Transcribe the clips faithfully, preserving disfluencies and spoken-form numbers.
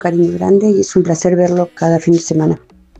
cariño grande y es un placer verlo cada fin de semana.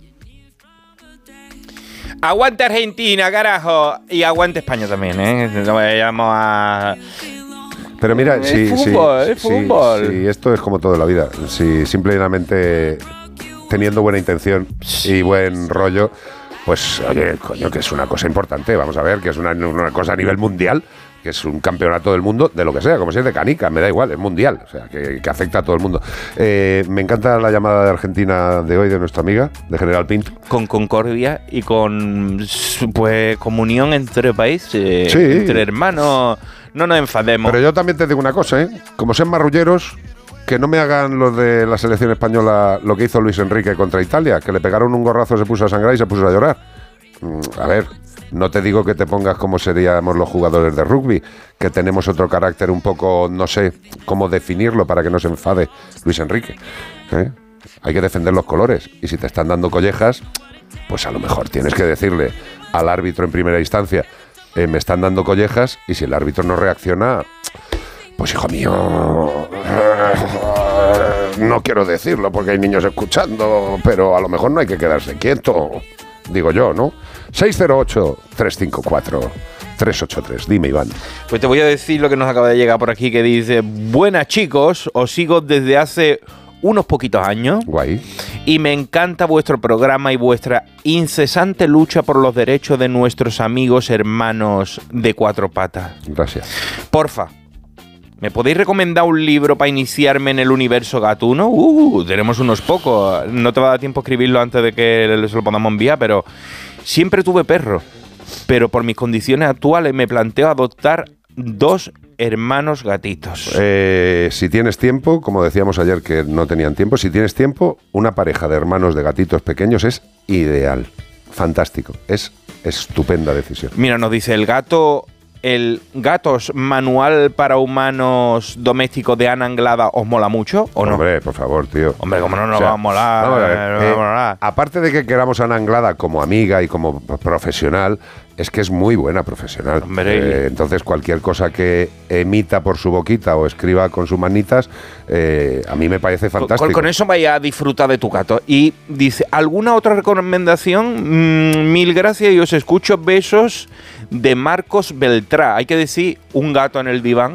Aguante Argentina, carajo. Y aguante España también, ¿eh? No vayamos a... Pero mira, es sí, fútbol, sí, es fútbol. Sí, sí, esto es como todo en la vida. Si simplemente teniendo buena intención y buen rollo, pues, oye, coño, que es una cosa importante. Vamos a ver, que es una, una cosa a nivel mundial, que es un campeonato del mundo, de lo que sea, como si es de canica, me da igual, es mundial, o sea, que, que afecta a todo el mundo. Eh, me encanta la llamada de Argentina de hoy de nuestra amiga, de General Pinto. Con concordia y con, pues, comunión entre países, Sí. entre hermanos, no nos enfademos. Pero yo también te digo una cosa, ¿eh? Como sean marrulleros, que no me hagan los de la selección española lo que hizo Luis Enrique contra Italia, que le pegaron un gorrazo, se puso a sangrar y se puso a llorar. A ver, no te digo que te pongas como seríamos los jugadores de rugby, que tenemos otro carácter un poco, no sé cómo definirlo para que no se enfade Luis Enrique, ¿eh? Hay que defender los colores, y si te están dando collejas, pues a lo mejor tienes que decirle al árbitro en primera instancia, eh, me están dando collejas, y si el árbitro no reacciona, pues hijo mío, no quiero decirlo porque hay niños escuchando, pero a lo mejor no hay que quedarse quieto, digo yo, ¿no? seis cero ocho, tres cinco cuatro, tres ocho tres. Dime, Iván. Pues te voy a decir lo que nos acaba de llegar por aquí, que dice: buenas chicos, os sigo desde hace unos poquitos años. Guay. Y me encanta vuestro programa y vuestra incesante lucha por los derechos de nuestros amigos hermanos de cuatro patas. Gracias. Porfa, ¿me podéis recomendar un libro para iniciarme en el universo gatuno? Uh, tenemos unos pocos. No te va a dar tiempo a escribirlo antes de que se lo podamos enviar, pero siempre tuve perro. Pero por mis condiciones actuales me planteo adoptar dos hermanos gatitos. Eh, si tienes tiempo, como decíamos ayer que no tenían tiempo, si tienes tiempo, una pareja de hermanos de gatitos pequeños es ideal. Fantástico. Es estupenda decisión. Mira, nos dice el gato... ¿El Gatos Manual para Humanos Domésticos de Ana Anglada os mola mucho o no? Hombre, por favor, tío. Hombre, ¿cómo no nos O sea, va a molar? vamos a ver, No nos eh, va a molar. aparte de que queramos a Ana Anglada como amiga y como profesional, es que es muy buena profesional. Hombre. Eh, entonces, cualquier cosa que emita por su boquita o escriba con sus manitas, eh, a mí me parece fantástico. Con, con eso vaya a disfrutar de tu gato. Y dice, ¿alguna otra recomendación? Mm, mil gracias y os escucho. Besos de Marcos Beltrá. Hay que decir, un gato en el diván.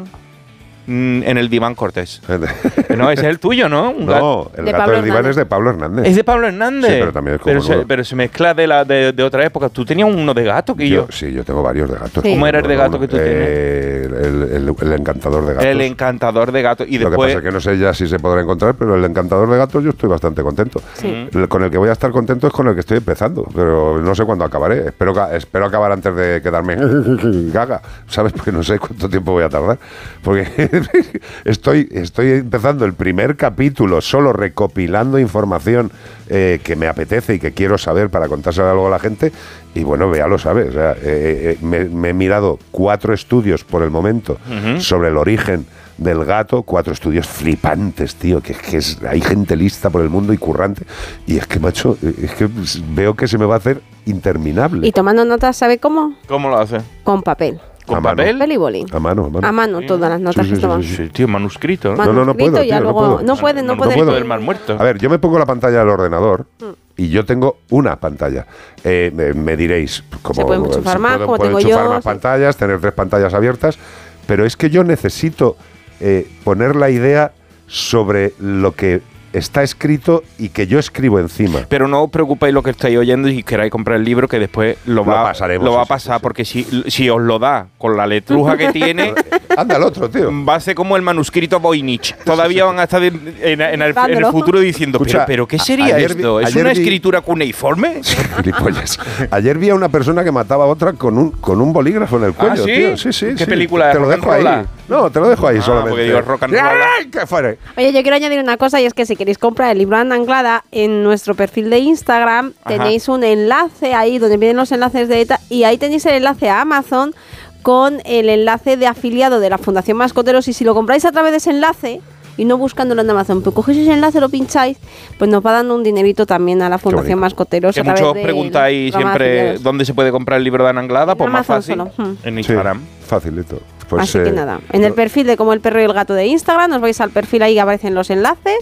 En el diván Cortés. No, ese es el tuyo, ¿no? Un no, gato. el De gato Pablo del diván Hernández. es de Pablo Hernández. Es de Pablo Hernández. Sí, pero también es pero, cojonudo. se, pero se mezcla de, la, de, de otra época. Tú tenías uno de gato que yo. Yo, sí, yo tengo varios de gatos. Sí. ¿Cómo era el de gato que tú eh, el, el, el encantador de gatos. El encantador de gatos. Y Lo después... que pasa es que no sé ya si se podrá encontrar, pero el encantador de gatos yo estoy bastante contento. Sí. El- Con el que voy a estar contento es con el que estoy empezando, pero no sé cuándo acabaré. Espero, ca- espero acabar antes de quedarme gaga, ¿sabes? Porque no sé cuánto tiempo voy a tardar. Porque estoy, estoy empezando el primer capítulo solo recopilando información eh, que me apetece y que quiero saber para contárselo algo a la gente. Y bueno, ya lo sabes. O sea, eh, eh, me, me he mirado cuatro estudios por el momento Ujú. sobre el origen del gato, cuatro estudios flipantes, tío, que, que es, hay gente lista por el mundo y currante, y es que, macho, es que veo que se me va a hacer interminable. Y tomando notas, ¿sabe cómo? ¿Cómo lo hace? Con papel. ¿Con A mano. papel? Papel y boli. A mano, a mano. A mano, todas las notas Sí, que sí, toman. sí, Sí, tío, manuscrito, ¿no? No, no, no Manuscrito, puedo, ya tío, no luego- puedo. No puede, no puede. Manuscrito del Mar Muerto. A ver, yo me pongo la pantalla del ordenador y yo tengo una pantalla. Eh, me, me diréis, como Se pueden enchufar más, como pueden tengo enchufar yo, más sí. pantallas, tener tres pantallas abiertas, pero es que yo necesito eh, poner la idea sobre lo que está escrito y que yo escribo encima. Pero no os preocupéis lo que estáis oyendo y queráis comprar el libro, que después lo, Lo va, pasaremos, lo va a sí, sí, pasar, sí. porque si, si os lo da con la letruja que tiene, Anda el otro, tío. va a ser como el manuscrito Voynich. Todavía van a estar en, en- en el, en el futuro diciendo, Escucha, pero, pero ¿qué sería ayer vi- esto? ¿Es ayer una vi- escritura cuneiforme? Gilipollas. Ayer vi a una persona que mataba a otra con un, con un bolígrafo en el cuello, ¿Ah, sí? tío. Sí, sí, ¿Qué sí. película? Te lo ¿Rock and dejo ahí. roll? No, te lo dejo ahí Ah, solamente. porque digo rock and roll. ¡Ay, qué fuere! Oye, yo quiero añadir una cosa, y es que si queréis comprar el libro Ana Anglada, en nuestro perfil de Instagram Ajá. tenéis un enlace ahí donde vienen los enlaces de ETA, y ahí tenéis el enlace a Amazon con el enlace de afiliado de la Fundación Mascoteros, y si lo compráis a través de ese enlace y no buscándolo en Amazon, pues cogéis ese enlace, lo pincháis, pues nos va dando un dinerito también a la Fundación bonito. Mascoteros. Que a través muchos del preguntáis programa de siempre afiliados. dónde se puede comprar el libro de Ana Anglada, En pues más Amazon fácil, solo. Mm. en Sí, Instagram. facilito. Pues, Así eh, que nada, en el perfil de Como el Perro y el Gato de Instagram, os vais al perfil, ahí aparecen los enlaces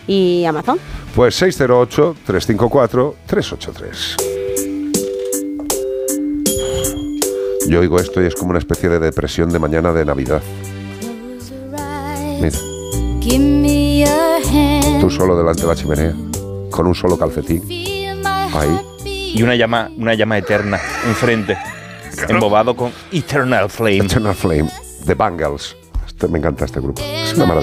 y Amazon. Pues seis cero ocho, tres cinco cuatro, tres ocho tres. Yo oigo esto y es como una especie de depresión de mañana de Navidad. Mira. Tú solo delante de la chimenea, con un solo calcetín. Ahí. Y una llama, una llama eterna enfrente, embobado con Eternal Flame. Eternal Flame, The Bangles. Este, me encanta este grupo. Es una maravilla.